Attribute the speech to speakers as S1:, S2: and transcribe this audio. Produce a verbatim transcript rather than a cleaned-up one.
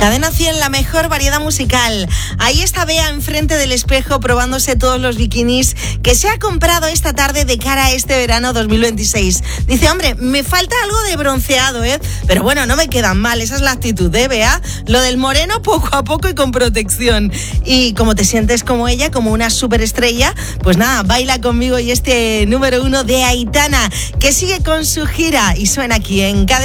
S1: Cadena cien, la mejor variedad musical. Ahí está Bea enfrente del espejo probándose todos los bikinis que se ha comprado esta tarde de cara a este verano dos mil veintiséis. Dice, hombre, me falta algo de bronceado, ¿eh? Pero bueno, no me quedan mal, esa es la actitud de Bea. Lo del moreno poco a poco y con protección. Y como te sientes como ella, como una superestrella, pues nada, baila conmigo y este número uno de Aitana, que sigue con su gira y suena aquí en Cadena.